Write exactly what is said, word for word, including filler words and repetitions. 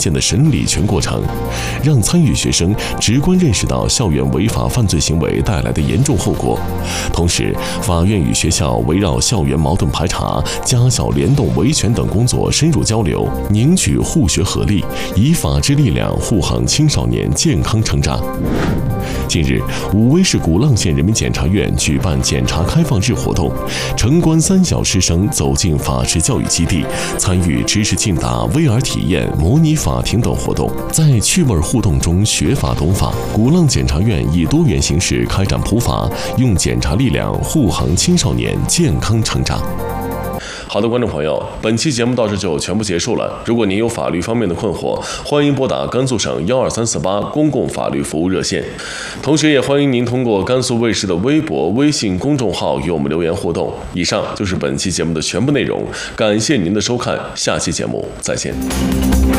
件的审理全过程，让参与学生直观认识到校园违法犯罪行为带来的严重后果。同时，法院与学校围绕校园矛盾排查、家校联动维权等工作深入交流，凝聚护学合力，以法治力量护航青少年健康成长。近日，武威市鼓浪县人民检察院举办检察开放日活动，城关三小师生走进法治教育基地，参与知识竞答、V R 体验、模拟法庭等活动，在趣味互动中学法懂法。鼓浪检察院以多元形式开展普法，用检察力量护航青少年健康成长。好的，观众朋友，本期节目到这就全部结束了。如果您有法律方面的困惑，欢迎拨打甘肃省幺二三四八公共法律服务热线。同时，也欢迎您通过甘肃卫视的微博、微信公众号与我们留言互动。以上就是本期节目的全部内容，感谢您的收看，下期节目再见。